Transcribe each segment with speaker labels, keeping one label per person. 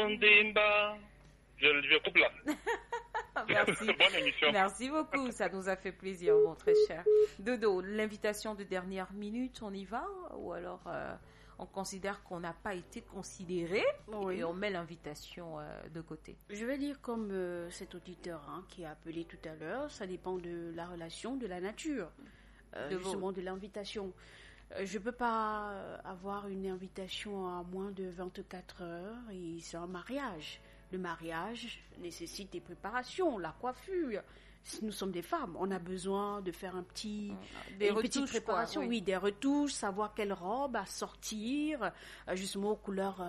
Speaker 1: Je coupe là.
Speaker 2: Merci.
Speaker 1: Bonne émission.
Speaker 2: Merci beaucoup, ça nous a fait plaisir, mon très cher. Dodo, l'invitation de dernière minute, on y va? Ou alors on considère qu'on n'a pas été considéré et on met l'invitation de côté?
Speaker 3: Je vais dire comme cet auditeur qui a appelé tout à l'heure, ça dépend de la relation, de la nature, justement de l'invitation. Je ne peux pas avoir une invitation à moins de 24 heures et c'est un mariage. Le mariage nécessite des préparations, la coiffure. Si nous sommes des femmes, on a besoin de faire une petite préparation, oui, des retouches, savoir quelle robe à sortir, justement aux couleurs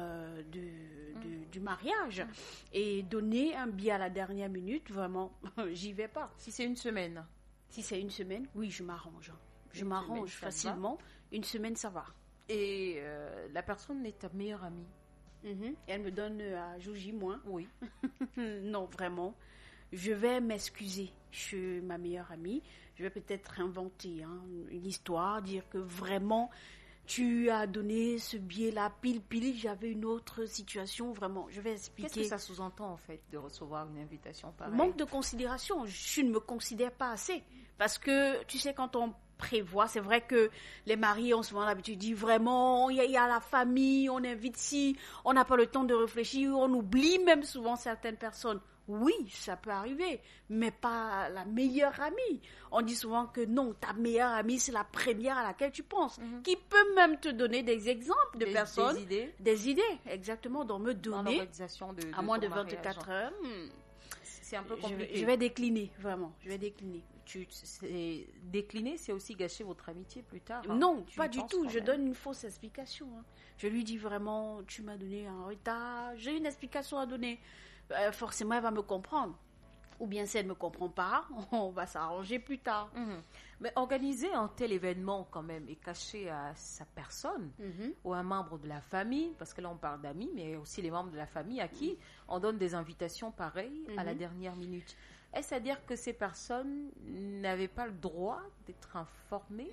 Speaker 3: du mariage. Et donner un billet à la dernière minute, vraiment, j'y vais pas.
Speaker 2: Si c'est une semaine?
Speaker 3: Si c'est une semaine, oui, je m'arrange. Je m'arrange facilement. Une semaine, ça va.
Speaker 2: Et la personne est ta meilleure amie?
Speaker 3: Elle me donne à Jouji moins.
Speaker 2: Oui.
Speaker 3: Non, vraiment. Je vais m'excuser chez ma meilleure amie. Je vais peut-être inventer une histoire, dire que vraiment, tu as donné ce billet-là, pile, j'avais une autre situation, vraiment. Je vais expliquer.
Speaker 2: Qu'est-ce que ça sous-entend, en fait, de recevoir une invitation pareille?
Speaker 3: Manque de considération. Je ne me considère pas assez. Parce que, tu sais, quand on prévoit, c'est vrai que les maris ont souvent l'habitude de dire vraiment, il y a la famille, on invite si, on n'a pas le temps de réfléchir, on oublie même souvent certaines personnes. Oui, ça peut arriver, mais pas la meilleure amie. On dit souvent que non, ta meilleure amie, c'est la première à laquelle tu penses, qui peut même te donner des exemples de personnes. Des idées, exactement, donc me donner à moins de 24 heures.
Speaker 2: C'est un peu compliqué.
Speaker 3: Je vais décliner, vraiment, je vais décliner.
Speaker 2: Décliner, c'est aussi gâcher votre amitié plus tard.
Speaker 3: Non, pas du tout. Je donne une fausse explication. Je lui dis vraiment, tu m'as donné un retard, j'ai une explication à donner. Forcément, elle va me comprendre. Ou bien si elle ne me comprend pas, on va s'arranger plus tard.
Speaker 2: Mais organiser un tel événement quand même et cacher à sa personne ou à un membre de la famille, parce que là on parle d'amis, mais aussi les membres de la famille à qui on donne des invitations pareilles à la dernière minute. Est-ce à dire que ces personnes n'avaient pas le droit d'être informées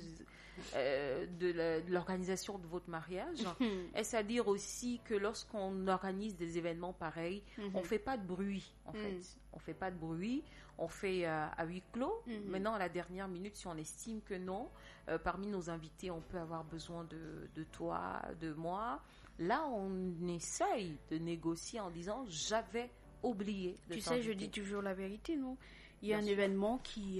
Speaker 2: de l'organisation de votre mariage? Est-ce à dire aussi que lorsqu'on organise des événements pareils, on ne fait pas de bruit, en fait? On ne fait pas de bruit, on fait à huis clos. Maintenant, à la dernière minute, si on estime que non, parmi nos invités, on peut avoir besoin de toi, de moi, là, on essaye de négocier en disant « j'avais oublié de t'inviter ».
Speaker 3: Tu sais, je dis toujours la vérité, non? Il y a un événement qui